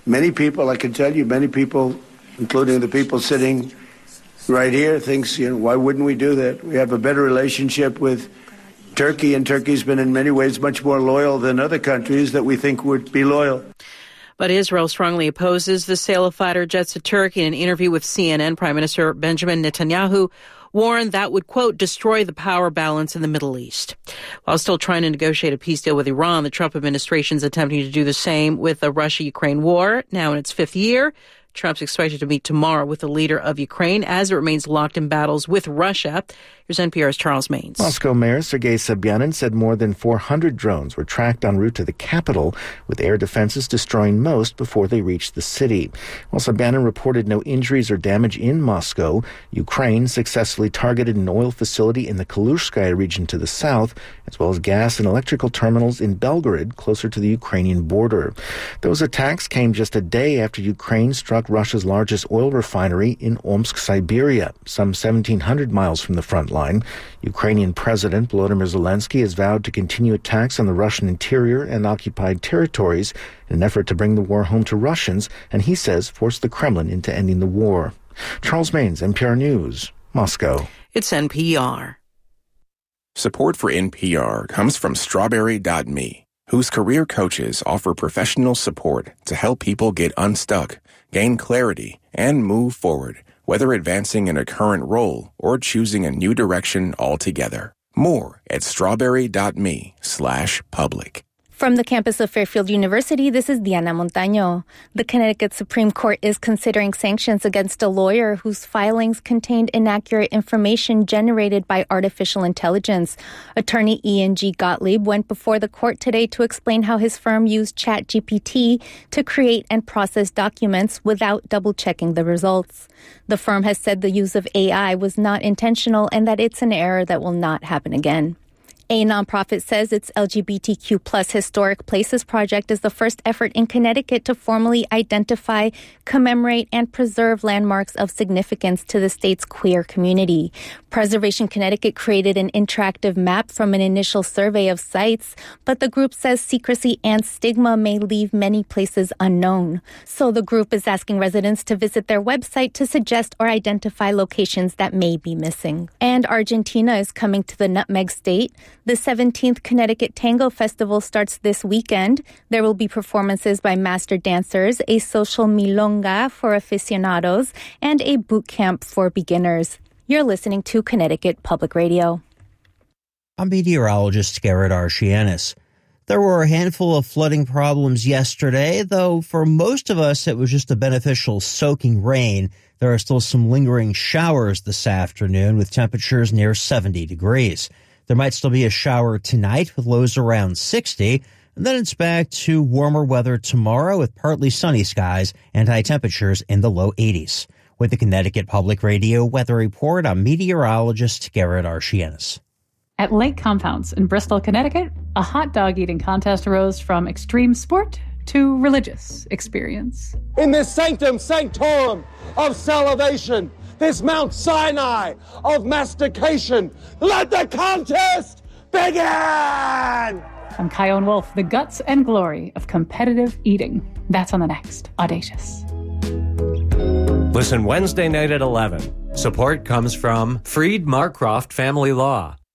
Many people, I can tell you, many people, including the people sitting right here, thinks, why wouldn't we do that? We have a better relationship with Turkey, and Turkey's been in many ways much more loyal than other countries that we think would be loyal. But Israel strongly opposes the sale of fighter jets to Turkey. In an interview with CNN, Prime Minister Benjamin Netanyahu warned that would, quote, destroy the power balance in the Middle East. While still trying to negotiate a peace deal with Iran, the Trump administration is attempting to do the same with the Russia-Ukraine war, now in its fifth year. Trump's expected to meet tomorrow with the leader of Ukraine as it remains locked in battles with Russia. Here's NPR's Charles Maynes. Moscow Mayor Sergei Sobyanin said more than 400 drones were tracked en route to the capital, with air defenses destroying most before they reached the city. While Sobyanin reported no injuries or damage in Moscow, Ukraine successfully targeted an oil facility in the Kalushskaya region to the south, as well as gas and electrical terminals in Belgorod, closer to the Ukrainian border. Those attacks came just a day after Ukraine struck Russia's largest oil refinery in Omsk, Siberia, some 1,700 miles from the front line. Ukrainian President Volodymyr Zelensky has vowed to continue attacks on the Russian interior and occupied territories in an effort to bring the war home to Russians, and he says force the Kremlin into ending the war. Charles Maynes, NPR News, Moscow. It's NPR. Support for NPR comes from Strawberry.me, whose career coaches offer professional support to help people get unstuck, gain clarity, and move forward, whether advancing in a current role or choosing a new direction altogether. More at strawberry.me/public. From the campus of Fairfield University, this is Diana Montaño. The Connecticut Supreme Court is considering sanctions against a lawyer whose filings contained inaccurate information generated by artificial intelligence. Attorney Ian G. Gottlieb went before the court today to explain how his firm used ChatGPT to create and process documents without double-checking the results. The firm has said the use of AI was not intentional and that it's an error that will not happen again. A nonprofit says its LGBTQ plus Historic Places project is the first effort in Connecticut to formally identify, commemorate, and preserve landmarks of significance to the state's queer community. Preservation Connecticut created an interactive map from an initial survey of sites, but the group says secrecy and stigma may leave many places unknown. So the group is asking residents to visit their website to suggest or identify locations that may be missing. And Argentina is coming to the Nutmeg State. The 17th Connecticut Tango Festival starts this weekend. There will be performances by master dancers, a social milonga for aficionados, and a boot camp for beginners. You're listening to Connecticut Public Radio. I'm meteorologist Garrett Archianis. There were a handful of flooding problems yesterday, though for most of us it was just a beneficial soaking rain. There are still some lingering showers this afternoon with temperatures near 70 degrees. There might still be a shower tonight with lows around 60, and then it's back to warmer weather tomorrow with partly sunny skies and high temperatures in the low 80s. With the Connecticut Public Radio Weather Report, I'm meteorologist Garrett Archianis. At Lake Compounds in Bristol, Connecticut, a hot dog eating contest arose from extreme sport to religious experience. In this sanctum sanctorum of salivation, this Mount Sinai of mastication, let the contest begin! I'm Kyone Wolf, the guts and glory of competitive eating. That's on the next Audacious. Listen Wednesday night at 11. Support comes from Freed Marcroft Family Law.